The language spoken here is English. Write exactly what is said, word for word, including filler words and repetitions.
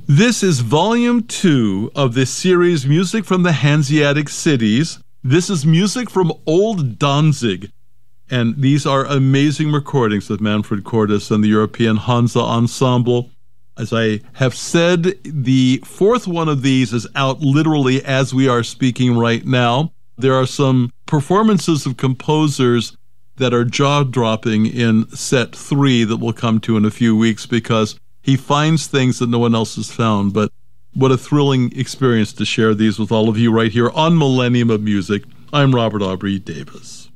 This is volume two of this series, Music from the Hanseatic Cities. This is music from Old Danzig. And these are amazing recordings of Manfred Cordes and the European Hansa Ensemble. As I have said, the fourth one of these is out literally as we are speaking right now. There are some performances of composers that are jaw-dropping in set three that we'll come to in a few weeks because he finds things that no one else has found. But what a thrilling experience to share these with all of you right here on Millennium of Music. I'm Robert Aubrey Davis.